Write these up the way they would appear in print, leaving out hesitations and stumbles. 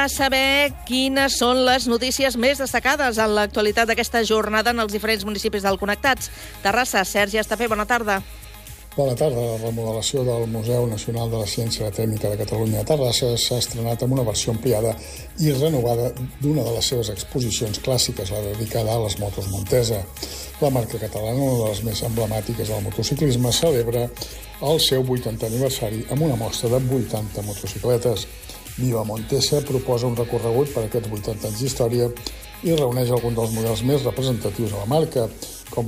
a saber quines són les notícies més destacades en l'actualitat d'aquesta jornada en els diferents municipis del Connectats. Terrassa, Sergi Estapé, bona tarda. Bona tarda. La remodelació del Museu Nacional de la Ciència i la Tècnica de Catalunya a Terrassa s'ha estrenat amb una versió ampliada i renovada d'una de les seves exposicions clàssiques, la dedicada a les motos Montesa. La marca catalana, una de les més emblemàtiques del motociclisme, celebra el seu 80è aniversari amb una mostra de 80 motocicletes. Viva Montesa proposa un recorregut per aquests 80 anys d'història i reuneix alguns dels models més representatius de la marca, com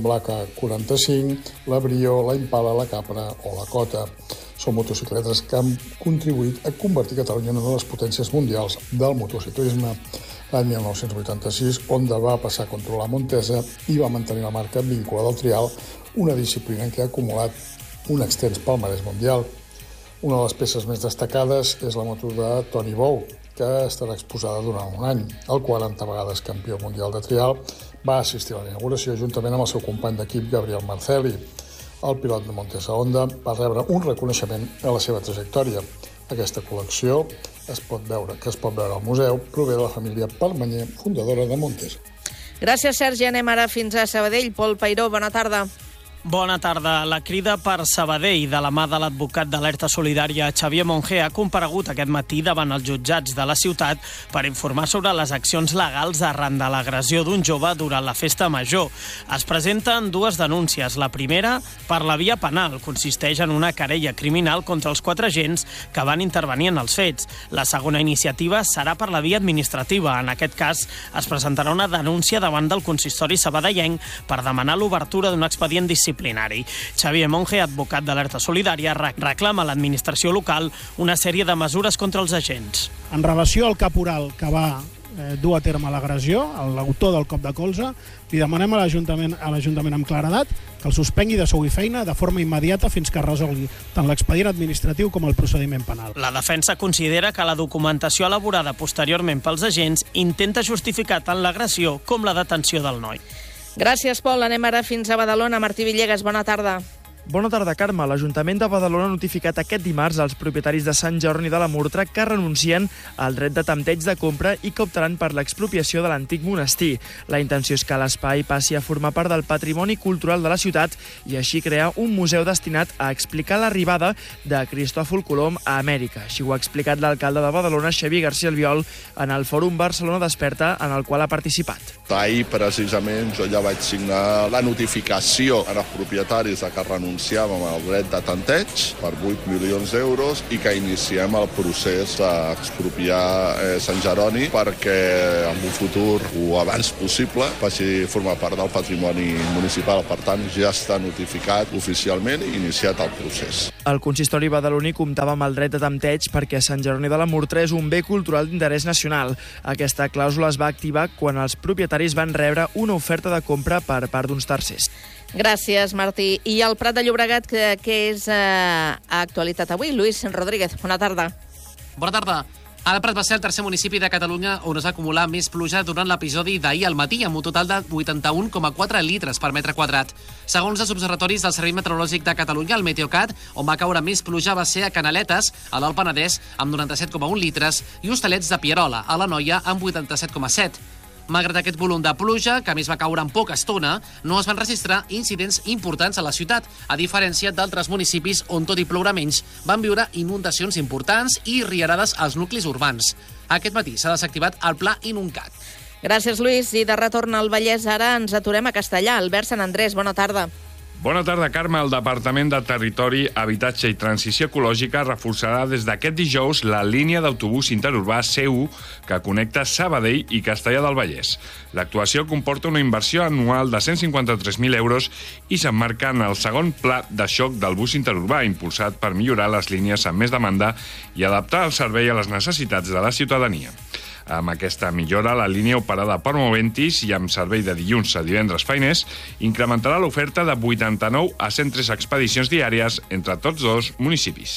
l'AK45, la Brio, la Impala, la Capra o la Cota. Són motocicletes que han contribuït a convertir Catalunya en una de les potències mundials del motociclisme. L'any 1986, Honda va passar a controlar Montesa i va mantenir la marca vinculada al trial, una disciplina en què ha acumulat un extens palmarès mundial. Una de les peces més destacades és la moto de Toni Bou, que estarà exposada durant un any. El 40 vegades campió mundial de trial va assistir a la inauguració juntament amb el seu company d'equip Gabriel Marcelli. El pilot de Montesa Honda va rebre un reconeixement a la seva trajectòria. Aquesta col·lecció que es pot veure al museu prové de la família Permanyer, fundadora de Montesa. Gràcies, Sergi. Anem ara fins a Sabadell. Pol Peiró, bona tarda. Bona tarda. La crida per Sabadell de la mà de l'advocat d'Alerta Solidària Xavier Monge ha comparegut aquest matí davant els jutjats de la ciutat per informar sobre les accions legals arran de l'agressió d'un jove durant la festa major. Es presenten dues denúncies. La primera, per la via penal, consisteix en una querella criminal contra els 4 agents que van intervenir en els fets. La segona iniciativa serà per la via administrativa. En aquest cas, es presentarà una denúncia davant del consistori sabadellenc per demanar l'obertura d'un expedient disciplinari. Xavier Monge, advocat d'Alerta Solidària, reclama a l'administració local una sèrie de mesures contra els agents. En relació al caporal que va dur a terme l'agressió, l'autor del cop de colze, li demanem a l'Ajuntament amb claredat que el suspengui de sou i feina de forma immediata fins que resolgui tant l'expedient administratiu com el procediment penal. La defensa considera que la documentació elaborada posteriorment pels agents intenta justificar tant l'agressió com la detenció del noi. Gràcies, Pol. Anem ara fins a Badalona. Martí Villegas, bona tarda. Bona tarda, Carme. L'Ajuntament de Badalona ha notificat aquest dimarts als propietaris de Sant Jeroni de la Murtra que renuncien al dret de tempteig de compra i que optaran per l'expropiació de l'antic monestir. La intenció és que l'espai passi a formar part del patrimoni cultural de la ciutat i així crear un museu destinat a explicar l'arribada de Cristòfol Colom a Amèrica. Així ho ha explicat l'alcalde de Badalona, Xavier García Albiol, en el Fòrum Barcelona Desperta, en el qual ha participat. Ahir, precisament, jo ja vaig signar la notificació als propietaris que renunciàvem al dret de tanteig per 8 milions d'euros i que iniciem el procés d'expropiar Sant Jeroni perquè en un futur o abans possible passi a formar part del patrimoni municipal. Per tant, ja està notificat oficialment i iniciat el procés. El consistori badaloní comptava amb el dret de tempteig perquè Sant Jeroni de la Murtra és un bé cultural d'interès nacional. Aquesta clàusula es va activar quan els propietaris van rebre una oferta de compra per part d'uns tercers. Gràcies, Martí. I el Prat de Llobregat, que és actualitat avui. Lluís Rodríguez, bona tarda. Bona tarda. El Prat va ser el tercer municipi de Catalunya on es va acumular més pluja durant l'episodi d'ahir al matí, amb un total de 81,4 litres per metre quadrat. Segons els observatoris del Servei Meteorològic de Catalunya, el Meteocat, on va caure més pluja va ser a Canaletes, a l'Alt Penedès, amb 97,1 litres, i Hostalets de Pierola, a l'Anoia, amb 87,7. Malgrat aquest volum de pluja, que a més va caure en poca estona, no es van registrar incidents importants a la ciutat, a diferència d'altres municipis on, tot i ploure menys, van viure inundacions importants i riarades als nuclis urbans. Aquest matí s'ha desactivat el Pla Inuncat. Gràcies, Lluís. I de retorn al Vallès, ara ens aturem a Castellà. Albert Sant Andrés, bona tarda. Bona tarda, Carme. El Departament de Territori, Habitatge i Transició Ecològica reforçarà des d'aquest dijous la línia d'autobús interurbà C1 que connecta Sabadell i Castellar del Vallès. L'actuació comporta una inversió anual de 153.000 euros i s'emmarca en el segon pla de xoc del bus interurbà, impulsat per millorar les línies amb més demanda i adaptar el servei a les necessitats de la ciutadania. Amb aquesta millora, la línia operada per Moventis i amb servei de dilluns a divendres feiners incrementarà l'oferta de 89 a 103 expedicions diàries entre tots dos municipis.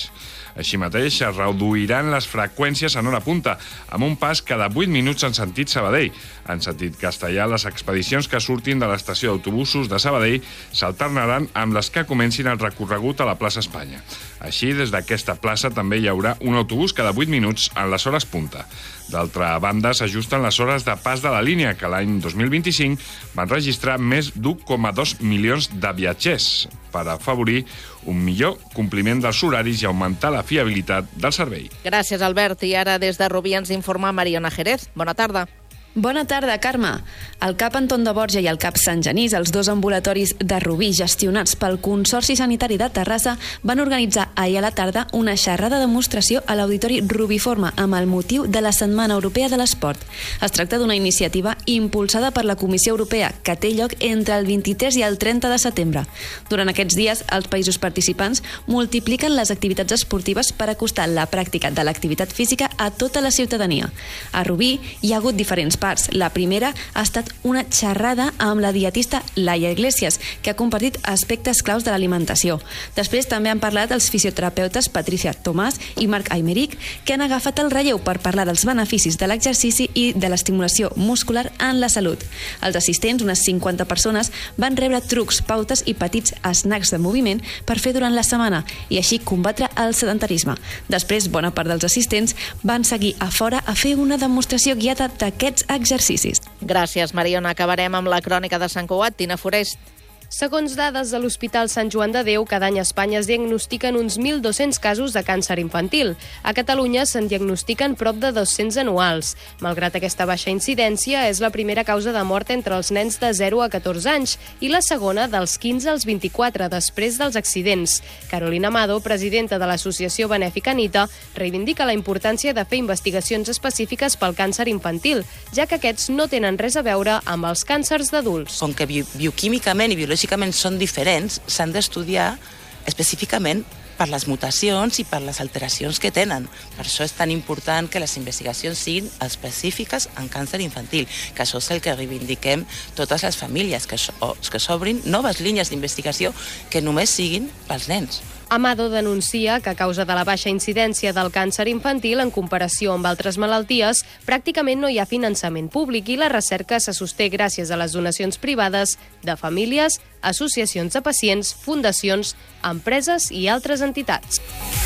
Així mateix, es reduiran les freqüències en hora punta, amb un pas cada 8 minuts en sentit Sabadell. En sentit castellà, les expedicions que surtin de l'estació d'autobusos de Sabadell s'alternaran amb les que comencin el recorregut a la plaça Espanya. Així, des d'aquesta plaça també hi haurà un autobús cada 8 minuts en les hores punta. D'altra banda, s'ajusten les hores de pas de la línia, que l'any 2025 van registrar més d'1,2 milions de viatgers per afavorir un millor compliment dels horaris i augmentar la fiabilitat del servei. Gràcies, Albert. I ara des de Rubí ens informa Mariona Jerez. Bona tarda. Bona tarda, Carme. El CAP Anton de Borja i el CAP Sant Genís, els dos ambulatoris de Rubí gestionats pel Consorci Sanitari de Terrassa, van organitzar ahir a la tarda una xerrada de demostració a l'Auditori Rubiforme amb el motiu de la Setmana Europea de l'Esport. Es tracta d'una iniciativa impulsada per la Comissió Europea que té lloc entre el 23 i el 30 de setembre. Durant aquests dies, els països participants multipliquen les activitats esportives per acostar la pràctica de l'activitat física a tota la ciutadania. A Rubí hi ha hagut diferents parts. La primera ha estat una xerrada amb la dietista Laia Iglesias, que ha compartit aspectes claus de l'alimentació. Després també han parlat els fisioterapeutes Patricia Tomàs i Marc Aymeric, que han agafat el relleu per parlar dels beneficis de l'exercici i de l'estimulació muscular en la salut. Els assistents, unes 50 persones, van rebre trucs, pautes i petits snacks de moviment per fer durant la setmana i així combatre el sedentarisme. Després, bona part dels assistents van seguir a fora a fer una demostració guiada d'aquests exercicis. Gràcies, Mariona. Acabarem amb la crònica de Sant Cugat. Tina Forest. Segons dades de l'Hospital Sant Joan de Déu, cada any a Espanya es diagnostiquen uns 1.200 casos de càncer infantil. A Catalunya se'n diagnostiquen prop de 200 anuals. Malgrat aquesta baixa incidència, és la primera causa de mort entre els nens de 0 a 14 anys i la segona dels 15 als 24, després dels accidents. Carolina Amado, presidenta de l'Associació Benèfica Anita, reivindica la importància de fer investigacions específiques pel càncer infantil, ja que aquests no tenen res a veure amb els càncers d'adults. Com que bioquímicament i biològicament són diferents, s'han d'estudiar específicament per les mutacions i per les alteracions que tenen. Per això és tan important que les investigacions siguin específiques en càncer infantil, que això és el que reivindiquem totes les famílies, que s'obrin noves línies d'investigació que només siguin pels nens. Amado denuncia que a causa de la baixa incidència del càncer infantil en comparació amb altres malalties, pràcticament no hi ha finançament públic i la recerca se sosté gràcies a les donacions privades de famílies, associacions de pacients, fundacions, empreses i altres entitats.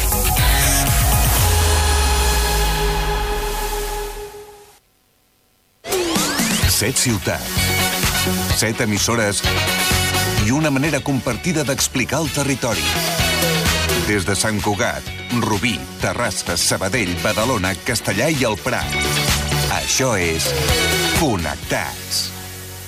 Set ciutats, 7 emissores i una manera compartida d'explicar el territori. Des de Sant Cugat, Rubí, Terrassa, Sabadell, Badalona, Castellà i el Prat. Això és Connectats.